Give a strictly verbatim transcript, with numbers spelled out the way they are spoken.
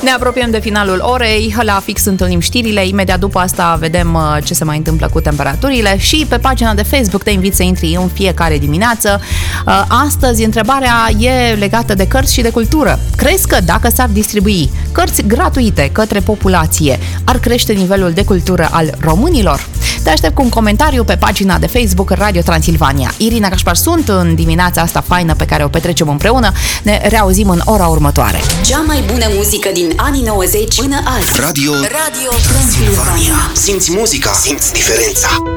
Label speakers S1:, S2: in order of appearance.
S1: Ne apropiem de finalul orei, la fix întâlnim știrile, imediat după asta vedem ce se mai întâmplă cu temperaturile și pe pagina de Facebook te invit să intri în fiecare dimineață. Astăzi întrebarea e legată de cărți și de cultură. Crezi că dacă s-ar distribui cărți gratuite către populație, ar crește nivelul de cultură al românilor? Te aștept cu un comentariu pe pagina de Facebook Radio Transilvania. Irina Cașpar sunt în dimineața asta faină pe care o petrecem împreună. Ne reauzim în ora următoare.
S2: Cea mai bună muzică din anii nouăzeci până azi.
S3: Radio,
S2: Radio Transilvania.
S3: Simți muzica, simți diferența.